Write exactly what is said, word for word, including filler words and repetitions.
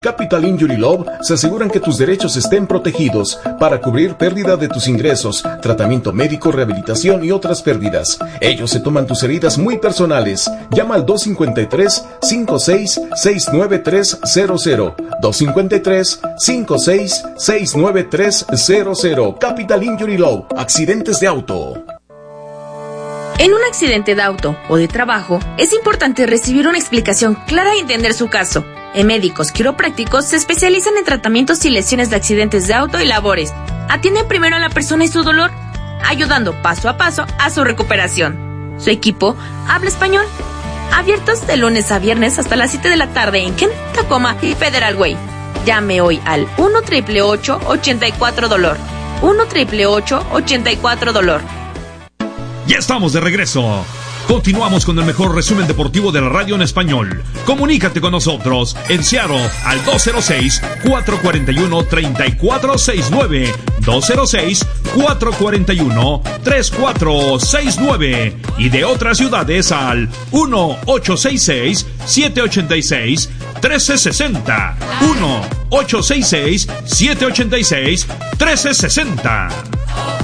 Capital Injury Law se aseguran que tus derechos estén protegidos para cubrir pérdida de tus ingresos, tratamiento médico, rehabilitación y otras pérdidas. Ellos se toman tus heridas muy personales. Llama al dos cinco tres, cinco seis, seis nueve tres cero cero. dos cinco tres, cinco seis, seis nueve tres cero cero. Capital Injury Law. Accidentes de auto. En un accidente de auto o de trabajo, es importante recibir una explicación clara y entender su caso. En Médicos Quiroprácticos se especializan en tratamientos y lesiones de accidentes de auto y labores. Atienden primero a la persona y su dolor, ayudando paso a paso a su recuperación. Su equipo habla español. Abiertos de lunes a viernes hasta las siete de la tarde en Kent, Tacoma y Federal Way. Llame hoy al uno, ocho ocho ocho, ocho cuatro, dolor. uno, ocho ocho ocho, ocho cuatro, dolor. Ya estamos de regreso. Continuamos con el mejor resumen deportivo de la radio en español. Comunícate con nosotros en Seattle al dos cero seis, cuatro cuatro uno, tres cuatro seis nueve, dos cero seis, cuatro cuatro uno, tres cuatro seis nueve y de otras ciudades al uno ocho seis seis, siete ocho seis, uno tres seis cero, uno ocho seis seis, siete ocho seis, uno tres seis cero.